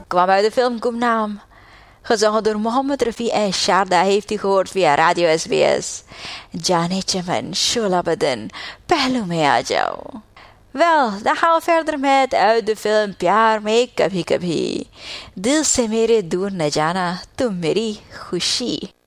kwam uit de film Gumnaam. Gezongen door Mohammed Rafi en Sharda heeft u gehoord via Radio SBS. Jane Chaman, Shola Badan, Pehlu Mein Aa Jao. Wel, dan gaan we verder met uit de film Pyar Mein Kabhi Kabhi. Dil se mere dur na jana, tum meri khushi.